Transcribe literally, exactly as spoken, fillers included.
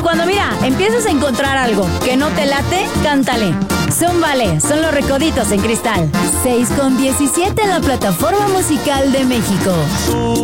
cuando, mira, empiezas a encontrar algo que no te late, cántale. Zúmbale, son los Recoditos en Cristal. seis con diecisiete en la plataforma musical de México.